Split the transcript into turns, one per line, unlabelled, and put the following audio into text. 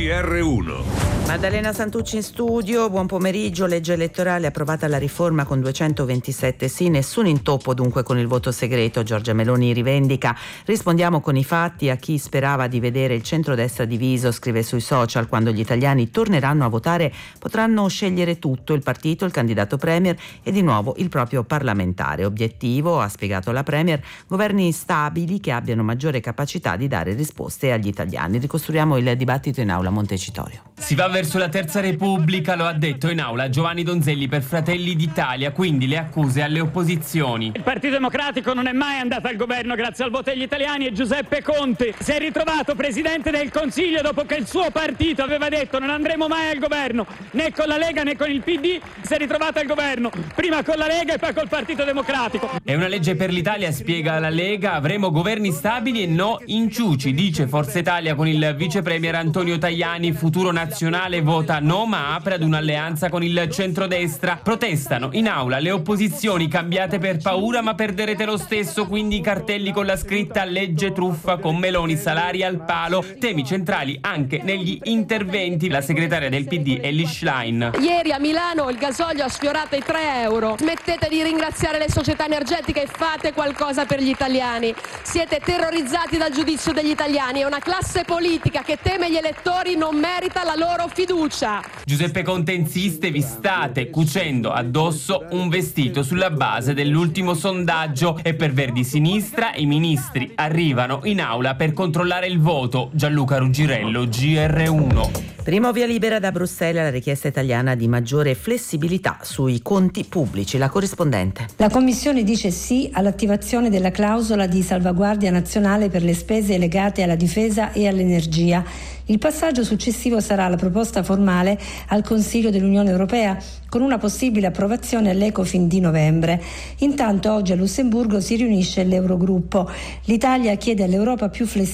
GR1.
Maddalena Santucci in studio, buon pomeriggio. Legge elettorale, approvata la riforma con 227 sì, nessun intoppo dunque con il voto segreto. Giorgia Meloni rivendica: rispondiamo con i fatti a chi sperava di vedere il centrodestra diviso, scrive sui social. Quando gli italiani torneranno a votare potranno scegliere tutto: il partito, il candidato premier e di nuovo il proprio parlamentare. Obiettivo, ha spiegato la premier, governi stabili che abbiano maggiore capacità di dare risposte agli italiani. Ricostruiamo il dibattito in aula Montecitorio.
Si va verso la Terza Repubblica, lo ha detto in aula Giovanni Donzelli per Fratelli d'Italia, quindi le accuse alle opposizioni.
Il Partito Democratico non è mai andato al governo grazie al voto degli italiani e Giuseppe Conte si è ritrovato Presidente del Consiglio dopo che il suo partito aveva detto non andremo mai al governo, né con la Lega né con il PD, si è ritrovato al governo, prima con la Lega e poi col Partito Democratico.
È una legge per l'Italia, spiega la Lega, avremo governi stabili e no inciuci, dice Forza Italia con il vice premier Antonio Tajani. Futuro Nazionale vota no ma apre ad un'alleanza con il centrodestra. Protestano in aula le opposizioni: cambiate per paura ma perderete lo stesso, quindi cartelli con la scritta legge truffa con Meloni, salari al palo. Temi centrali anche negli interventi. La segretaria del PD Elly Schlein:
ieri a Milano il gasolio ha sfiorato i 3 euro. Smettete di ringraziare le società energetiche e fate qualcosa per gli italiani. Siete terrorizzati dal giudizio degli italiani, è una classe politica che teme gli elettori, non merita la loro fiducia.
Giuseppe Conte insiste: vi state cucendo addosso un vestito sulla base dell'ultimo sondaggio. E per Verdi Sinistra i ministri arrivano in aula per controllare il voto. Gianluca Ruggirello, GR1.
Primo via libera da Bruxelles alla richiesta italiana di maggiore flessibilità sui conti pubblici. La corrispondente.
La Commissione dice sì all'attivazione della clausola di salvaguardia nazionale per le spese legate alla difesa e all'energia. Il passaggio successivo sarà la proposta formale al Consiglio dell'Unione Europea, con una possibile approvazione all'Ecofin di novembre. Intanto oggi a Lussemburgo si riunisce l'Eurogruppo. L'Italia chiede all'Europa più flessibilità